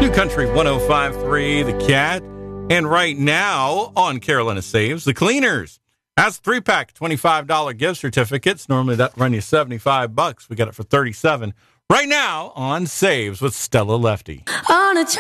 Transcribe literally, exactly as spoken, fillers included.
New Country one oh five point three, The Cat. And right now on Carolina Saves, The Cleaners has three-pack twenty-five dollars gift certificates. Normally that run you seventy-five bucks. We got it for thirty-seven right now on Saves with Stella Lefty. On a